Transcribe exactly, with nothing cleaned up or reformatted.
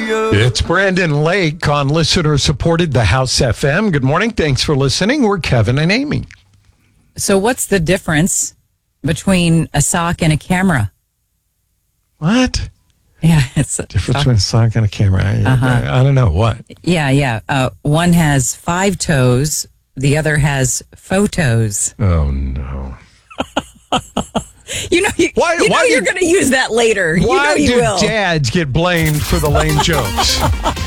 It's Brandon Lake on listener-supported The House F M. Good morning. Thanks for listening. We're Kevin and Amy. So what's the difference between a sock and a camera? What? Yeah, it's a Difference sock. between a sock and a camera. I, Uh-huh. I, I don't know. What? Yeah, yeah. Uh, one has five toes. The other has photos. Oh, no. You know, you, Why- you know why you're do- going to use that later. Why you know you do will. dads get blamed for the lame jokes?